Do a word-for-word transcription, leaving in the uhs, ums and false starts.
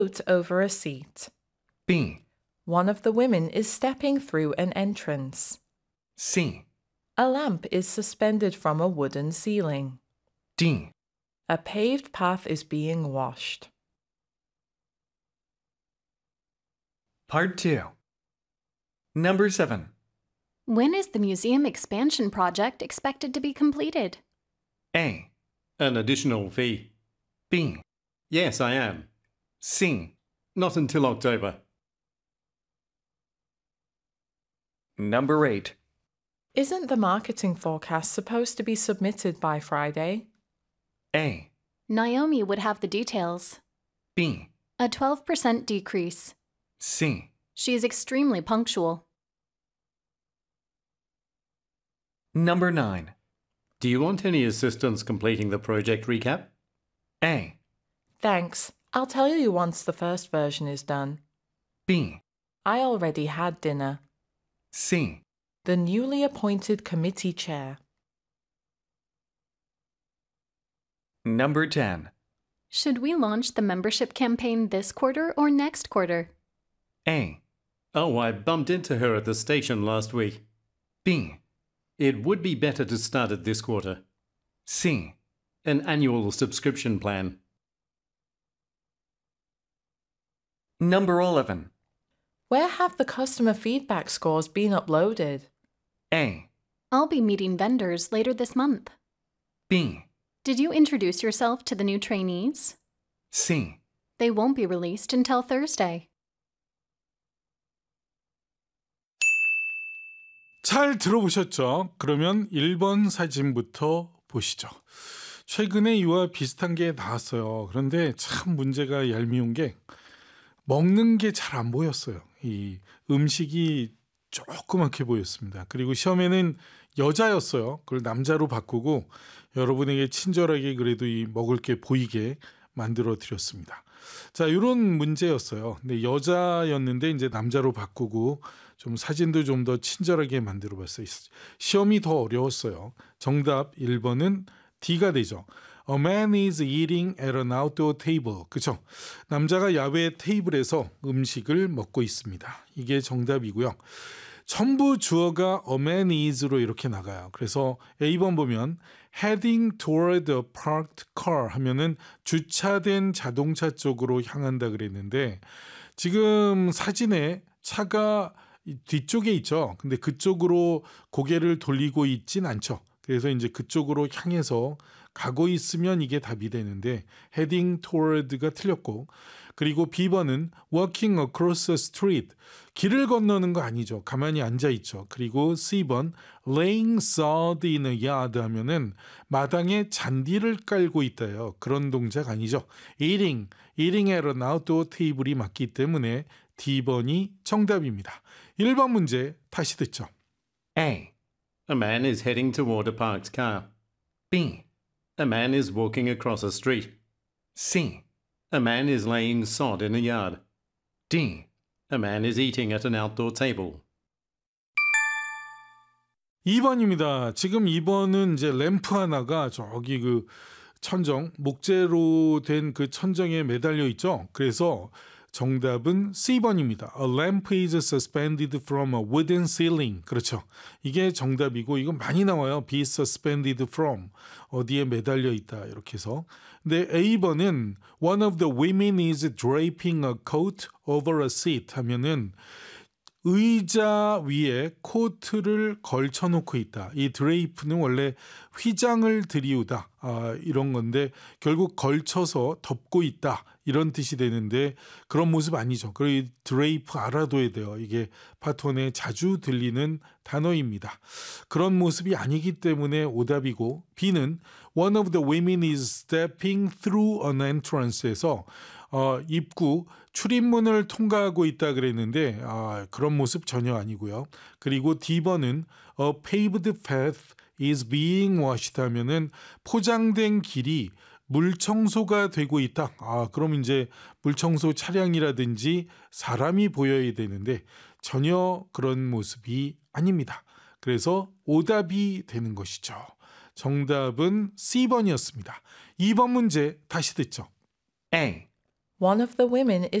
Coat over a seat. B. One of the women is stepping through an entrance. C. A lamp is suspended from a wooden ceiling. D. A paved path is being washed. Part two. Number seven. When is the museum expansion project expected to be completed? A. An additional fee. B. Yes, I am. C. Not until October. Number eight. Isn't the marketing forecast supposed to be submitted by Friday? A. Naomi would have the details. B. A twelve percent decrease. C. She is extremely punctual. Number nine. Do you want any assistance completing the project recap? A. Thanks. I'll tell you once the first version is done. B. I already had dinner. C. The newly appointed committee chair. Number ten. Should we launch the membership campaign this quarter or next quarter? A. Oh, I bumped into her at the station last week. B. It would be better to start it this quarter. C. An annual subscription plan. Number eleven. Where have the customer feedback scores been uploaded? A. I'll be meeting vendors later this month. B. Did you introduce yourself to the new trainees? C. They won't be released until Thursday. 잘 들어보셨죠? 그러면 일 번 사진부터 보시죠. 최근에 이와 비슷한 게 나왔어요. 그런데 참 문제가 얄미운 게 먹는 게 잘 안 보였어요. 이 음식이 조그맣게 보였습니다. 그리고 시험에는 여자였어요. 그걸 남자로 바꾸고 여러분에게 친절하게 그래도 이 먹을 게 보이게 만들어 드렸습니다. 자, 이런 문제였어요. 근데 여자였는데 이제 남자로 바꾸고 좀 사진도 좀 더 친절하게 만들어 봤어요. 시험이 더 어려웠어요. 정답 일 번은 D가 되죠. A man is eating at an outdoor table. 그렇죠? 남자가 야외 테이블에서 음식을 먹고 있습니다. 이게 정답이고요. 전부 주어가 a man is로 이렇게 나가요. 그래서 A 번 보면 heading toward a parked car 하면은 주차된 자동차 쪽으로 향한다 그랬는데 지금 사진에 차가 뒤쪽에 있죠. 근데 그쪽으로 고개를 돌리고 있진 않죠. 그래서 이제 그쪽으로 향해서 가고 있으면 이게 답이 되는데 heading toward가 틀렸고 그리고 B 번은 walking across a street 길을 건너는 거 아니죠. 가만히 앉아 있죠. 그리고 C 번 laying sod in a yard 하면은 마당에 잔디를 깔고 있다요. 그런 동작 아니죠. eating, eating at an outdoor table이 맞기 때문에 D 번이 정답입니다. 일 번 문제 다시 듣죠. A. A man is heading toward a parked car. B. A man is walking across a street. C. A man is laying sod in a yard. D. A man is eating at an outdoor table. 이 번입니다. 지금 이 번은 이제 램프 하나가 저기 그 천정, 목재로 된 그 천정에 매달려 있죠. 그래서 정답은 C 번입니다. A lamp is suspended from a wooden ceiling. 그렇죠. 이게 정답이고 이건 많이 나와요. Be suspended from. 어디에 매달려 있다. 이렇게 해서. 근데 A 번은 One of the women is draping a coat over a seat 하면은 의자 위에 코트를 걸쳐놓고 있다. 이 드레이프는 원래 휘장을 들이우다 아, 이런 건데 결국 걸쳐서 덮고 있다 이런 뜻이 되는데 그런 모습 아니죠. 그리고 드레이프 알아둬야 돼요. 이게 파톤에 자주 들리는 단어입니다. 그런 모습이 아니기 때문에 오답이고 B는 One of the women is stepping through an entrance에서 어, 입구 출입문을 통과하고 있다 그랬는데 아, 그런 모습 전혀 아니고요. 그리고 D번은 A paved path is being washed 하면은 포장된 길이 물청소가 되고 있다. 아, 그럼 이제 물청소 차량이라든지 사람이 보여야 되는데 전혀 그런 모습이 아닙니다. 그래서 오답이 되는 것이죠. 정답은 C 번이었습니다. 이 번 문제 다시 듣죠. A. One of the women